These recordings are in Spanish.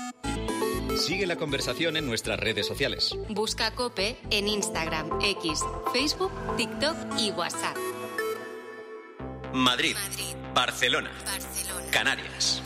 Sigue la conversación en nuestras redes sociales. Busca COPE en Instagram, X, Facebook, TikTok y WhatsApp. Madrid, Barcelona, Canarias.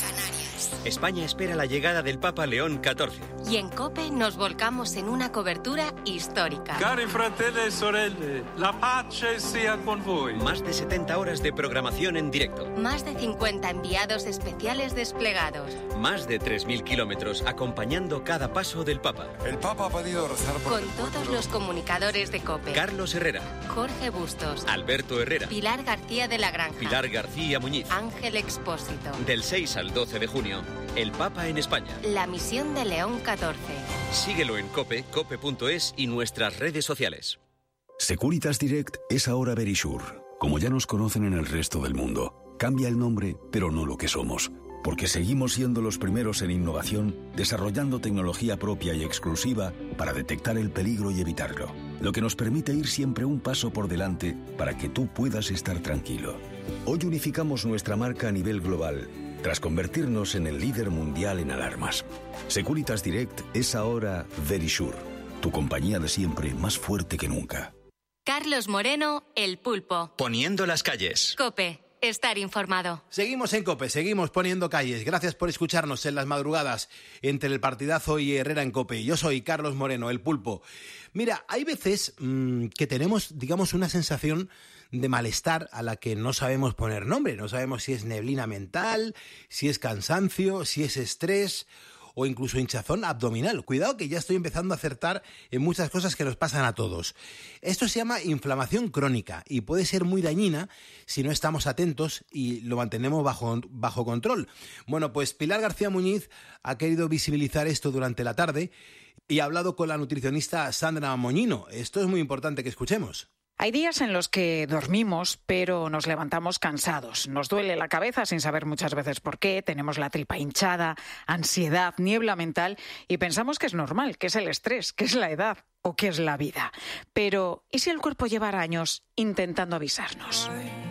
España espera la llegada del Papa León XIV. Y en COPE nos volcamos en una cobertura histórica. Cari fratelli e sorelle, la pace sia con voi. Más de 70 horas de programación en directo. Más de 50 enviados especiales desplegados. Más de 3.000 kilómetros acompañando cada paso del Papa. El Papa ha pedido rezar por Con todos los comunicadores de COPE. Carlos Herrera, Jorge Bustos, Alberto Herrera, Pilar García de la Granja, Pilar García Muñiz. Ángel Expósito. Del 6 al 12 de junio, el Papa en España. La misión de León XIV. Síguelo en COPE, cope.es y nuestras redes sociales. Securitas Direct es ahora Verisure, como ya nos conocen en el resto del mundo. Cambia el nombre, pero no lo que somos, porque seguimos siendo los primeros en innovación, desarrollando tecnología propia y exclusiva para detectar el peligro y evitarlo, lo que nos permite ir siempre un paso por delante para que tú puedas estar tranquilo. Hoy unificamos nuestra marca a nivel global, tras convertirnos en el líder mundial en alarmas. Securitas Direct es ahora Verisure, tu compañía de siempre más fuerte que nunca. Carlos Moreno, El Pulpo. Poniendo las calles. COPE. Estar informado. Seguimos en COPE, seguimos poniendo calles. Gracias por escucharnos en las madrugadas entre el partidazo y Herrera en COPE. Yo soy Carlos Moreno, El Pulpo. Mira, hay veces que tenemos, digamos, una sensación de malestar a la que no sabemos poner nombre. No sabemos si es neblina mental, si es cansancio, si es estrés o incluso hinchazón abdominal. Cuidado que ya estoy empezando a acertar en muchas cosas que nos pasan a todos. Esto se llama inflamación crónica y puede ser muy dañina si no estamos atentos y lo mantenemos bajo control. Bueno, pues Pilar García Muñiz ha querido visibilizar esto durante la tarde y ha hablado con la nutricionista Sandra Moñino. Esto es muy importante que escuchemos. Hay días en los que dormimos, pero nos levantamos cansados. Nos duele la cabeza sin saber muchas veces por qué, tenemos la tripa hinchada, ansiedad, niebla mental y pensamos que es normal, que es el estrés, que es la edad o que es la vida. Pero, ¿y si el cuerpo llevara años intentando avisarnos?